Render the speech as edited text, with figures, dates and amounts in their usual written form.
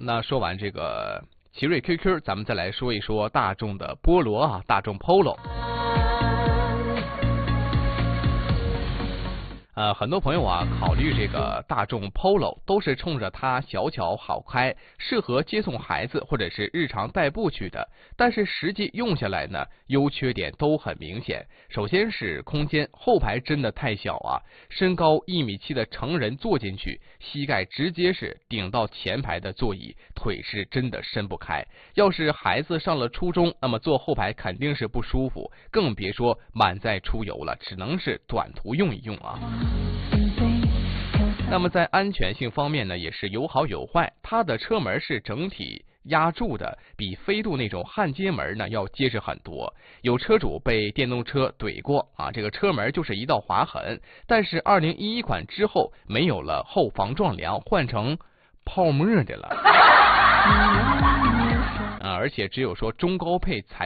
那说完这个奇瑞 QQ， 咱们再来说一说大众的菠萝啊，大众 Polo。很多朋友啊考虑这个大众 Polo 都是冲着它小巧好开，适合接送孩子或者是日常代步去的。但是实际用下来呢，优缺点都很明显。首先是空间，后排真的太小啊，身高1.7米的成人坐进去，膝盖直接是顶到前排的座椅，腿是真的伸不开。要是孩子上了初中，那么坐后排肯定是不舒服，更别说满载出游了，只能是短途用一用啊。那么在安全性方面呢，也是有好有坏。它的车门是整体压铸的，比飞度那种焊接门呢要结实很多。有车主被电动车怼过啊，这个车门就是一道划痕。但是2011款之后没有了后防撞梁，换成泡沫的了。而且只有说中高配才